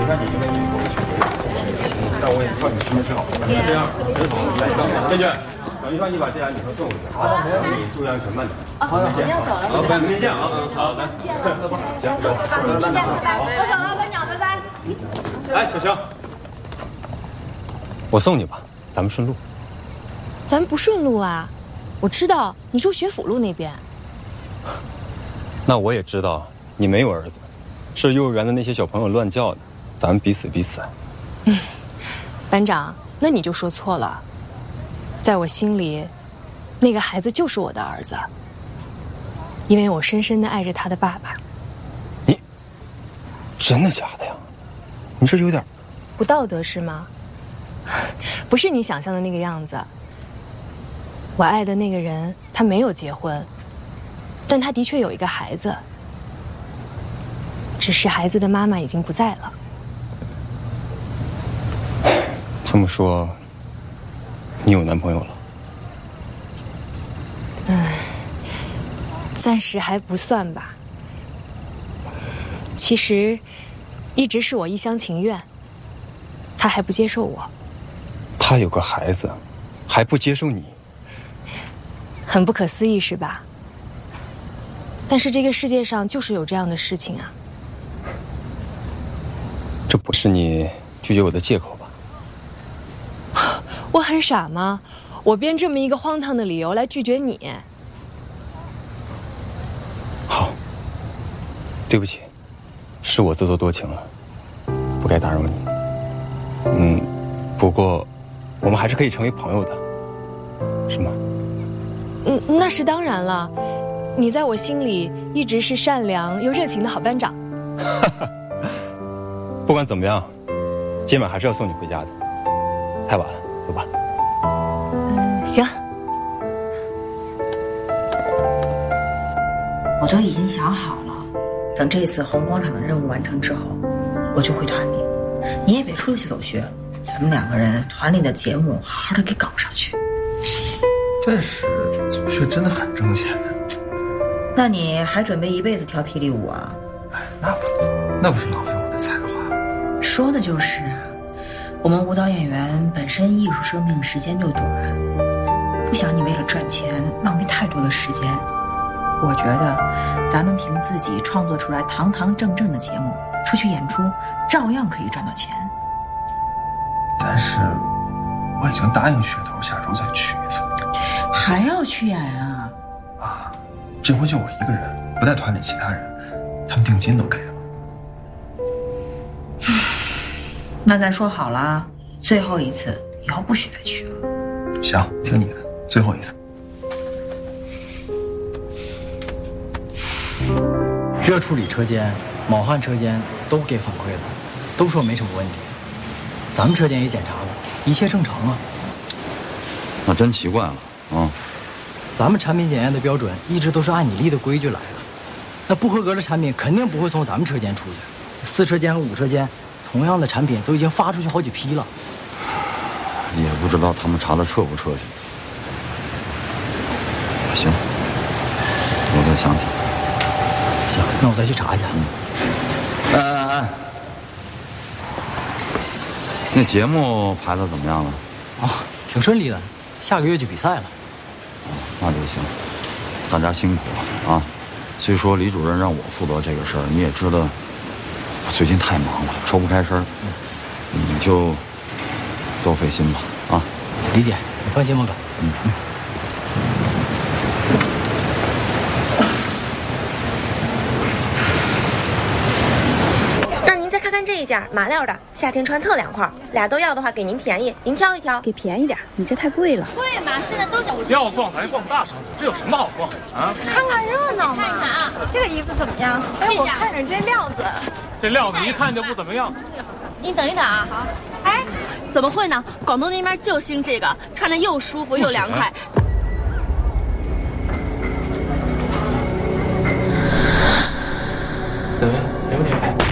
然你觉得你不会选择，但我也知道你身边是好的。那这样，来，娟娟，等一会儿你把这俩女生送过去。好的，没问题。你注意安全，慢点。好的，明天见。好，明天见啊。好，来，行，走。 明天见，拜拜。我走了，班长，拜拜。 来，小晴，我送你吧，咱们顺路。 咱不顺路啊，我知道你住学府路那边。 那我也知道你没有儿子，是幼儿园的那些小朋友乱叫的，咱们彼此彼此。 班长，那你就说错了，在我心里，那个孩子就是我的儿子，因为我深深地爱着他的爸爸。 你真的假的呀？你这有点不道德是吗？不是你想象的那个样子。我爱的那个人，他没有结婚，但他的确有一个孩子，只是孩子的妈妈已经不在了。 这么说，你有男朋友了？ 暂时还不算吧。其实，一直是我一厢情愿，他还不接受我。 他有个孩子，还不接受你？ 很不可思议是吧？但是这个世界上就是有这样的事情啊。 这不是你拒绝我的借口吧？ 我很傻吗？我编这么一个荒唐的理由来拒绝你？ 好，对不起，是我自作多情了，不该打扰你。不过我们还是可以成为朋友的，是吗？ 那是当然了，你在我心里一直是善良又热情的好班长。 不管怎么样，今晚还是要送你回家的，太晚了，走吧。 行。 我都已经想好了，等这次红广场的任务完成之后，我就回团里，你也别出去走穴了，咱们两个人团里的节目好好的给搞上去。 但是走穴真的很挣钱的。 那你还准备一辈子跳霹雳舞啊？ 哎，那不是浪费我的才华。 说的就是啊，我们舞蹈演员本身艺术生命时间就短，不想你为了赚钱浪费太多的时间。我觉得咱们凭自己创作出来堂堂正正的节目，出去演出照样可以赚到钱。 但是我已经答应噱头下周再去一次。 还要去演啊？ 啊，这回就我一个人，不带团里其他人，他们定金都给了。 那咱说好了，最后一次，以后不许再去了。 行，听你的，最后一次。 热处理车间、卯焊车间都给反馈了，都说没什么问题。咱们车间也检查了，一切正常啊。 那真奇怪了啊！ 咱们产品检验的标准一直都是按你立的规矩来的，那不合格的产品肯定不会从咱们车间出去。4车间和5车间，同样的产品都已经发出去好几批了。 也不知道他们查的彻不彻底。行，我再想想。 行，那我再去查一下。 哎，那节目排的怎么样了？ 啊，挺顺利的，下个月就比赛了。 那就行，大家辛苦了啊！虽说李主任让我负责这个事儿，你也知道，我最近太忙了，抽不开身儿。你就多费心吧啊！ 理解，你放心吧，哥。 那您再看看这一件麻料的，夏天穿特凉快，俩都要的话给您便宜，您挑一挑。 给便宜点，你这太贵了。 贵嘛，现在都想要逛咱逛大商场，这有什么好逛的啊？ 看看热闹嘛。 看看啊， 这个衣服怎么样？哎，我看着这料子， 这料子一看就不怎么样。 您等一等啊。好。哎，怎么会呢？广东那边就兴这个，穿着又舒服又凉快。 怎么样？